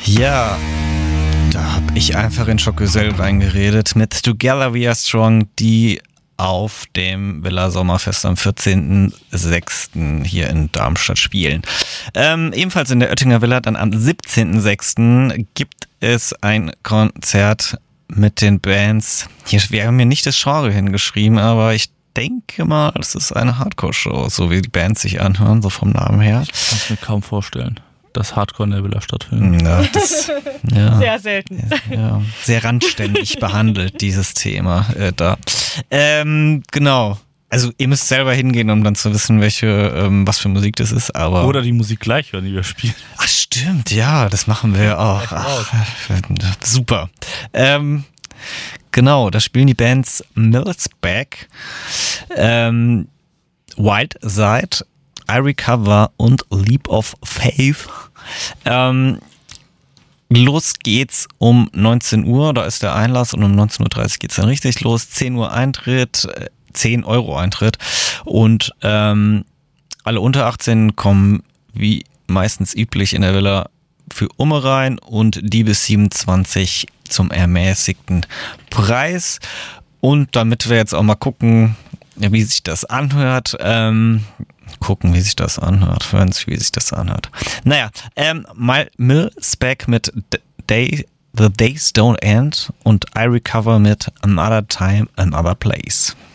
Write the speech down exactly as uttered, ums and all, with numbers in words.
Ja, da habe ich einfach in Schockgesell reingeredet mit Together We Are Strong, die auf dem Villa Sommerfest am vierzehnten sechsten hier in Darmstadt spielen. Ähm, ebenfalls in der Oettinger Villa dann am siebzehnten sechsten gibt es ein Konzert mit den Bands. Hier, wir haben mir nicht das Genre hingeschrieben, aber ich denke mal, es ist eine Hardcore-Show, so wie die Bands sich anhören, so vom Namen her. Ich kann es mir kaum vorstellen, dass Hardcore in der Villa stattfindet. Ja, das, ja, sehr selten. Ja, sehr randständig behandelt, dieses Thema äh, da. Ähm, genau. Also ihr müsst selber hingehen, um dann zu wissen, welche, ähm, was für Musik das ist. Aber Oder die Musik gleich hören, die wir spielen. Ach stimmt, ja, das machen wir auch. Ach, super. Ähm, genau, da spielen die Bands Millsback, ähm, Wild Side, I Recover und Leap of Faith. Ähm, los geht's um neunzehn Uhr, da ist der Einlass, und um neunzehn Uhr dreißig geht's dann richtig los. zehn Uhr Eintritt, zehn Euro Eintritt, und ähm, alle unter achtzehn kommen wie meistens üblich in der Villa für Umme rein und die bis siebenundzwanzig zum ermäßigten Preis. Und damit wir jetzt auch mal gucken, wie sich das anhört, ähm, gucken, wie sich das anhört, hören Sie, wie sich das anhört. Naja, ähm, Millsback mit Day, The Days Don't End und I Recover mit Another Time, Another Place.